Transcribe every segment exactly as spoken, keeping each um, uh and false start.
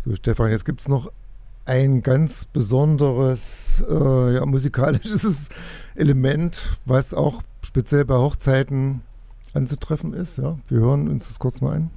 So, Stefan, jetzt gibt es noch ein ganz besonderes äh, ja, musikalisches Element, was auch speziell bei Hochzeiten anzutreffen ist. Ja? Wir hören uns das kurz mal an.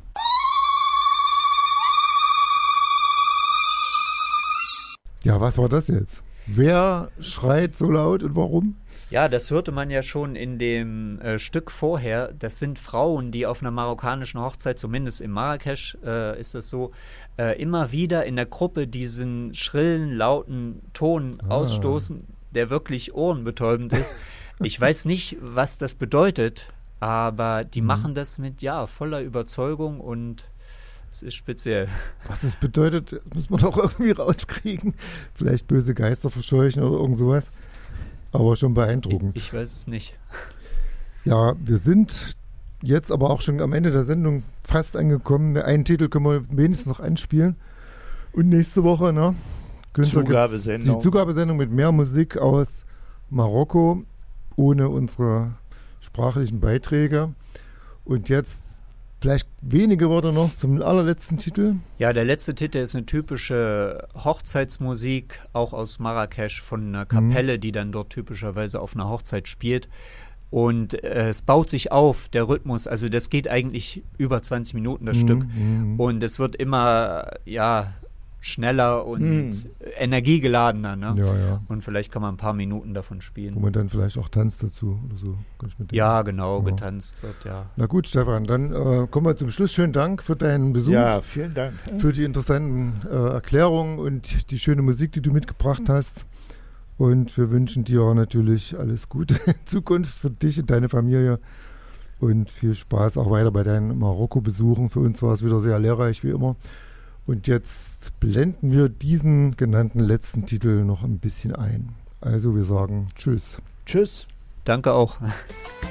Ja, was war das jetzt? Wer schreit so laut und warum? Ja, das hörte man ja schon in dem äh, Stück vorher. Das sind Frauen, die auf einer marokkanischen Hochzeit, zumindest in Marrakesch äh, ist es so, äh, immer wieder in der Gruppe diesen schrillen, lauten Ton ah. ausstoßen, der wirklich ohrenbetäubend ist. Ich weiß nicht, was das bedeutet, aber die mhm. machen das mit, ja, voller Überzeugung und es ist speziell. Was es bedeutet, muss man doch irgendwie rauskriegen. Vielleicht böse Geister verscheuchen oder irgend sowas. Aber schon beeindruckend. Ich, ich weiß es nicht. Ja, wir sind jetzt aber auch schon am Ende der Sendung fast angekommen. Einen Titel können wir wenigstens noch anspielen. Und nächste Woche, ne? Günther, Zugabesendung. Die Zugabesendung mit mehr Musik aus Marokko, ohne unsere sprachlichen Beiträge. Und jetzt vielleicht wenige Worte noch zum allerletzten Titel. Ja, der letzte Titel ist eine typische Hochzeitsmusik, auch aus Marrakesch, von einer Kapelle, mhm. die dann dort typischerweise auf einer Hochzeit spielt. Und äh, es baut sich auf, der Rhythmus. Also das geht eigentlich über zwanzig Minuten, das mhm. Stück. Mhm. Und es wird immer, ja, schneller und mhm. energiegeladener. Ne? Ja, ja. Und vielleicht kann man ein paar Minuten davon spielen. Wo man dann vielleicht auch tanzt dazu oder so. Kann ich mit ja, genau, ja. getanzt wird, ja. Na gut, Stefan, dann äh, kommen wir zum Schluss. Schönen Dank für deinen Besuch. Ja, vielen Dank. Für die interessanten äh, Erklärungen und die schöne Musik, die du mitgebracht hast. Und wir wünschen dir natürlich alles Gute in Zukunft für dich und deine Familie. Und viel Spaß auch weiter bei deinen Marokko-Besuchen. Für uns war es wieder sehr lehrreich, wie immer. Und jetzt blenden wir diesen genannten letzten Titel noch ein bisschen ein. Also wir sagen Tschüss. Tschüss. Danke auch.